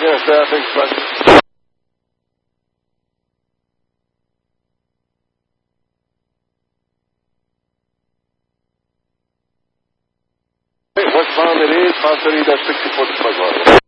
Yes, I think so. Westbound at 8, bound 30-64 to Plug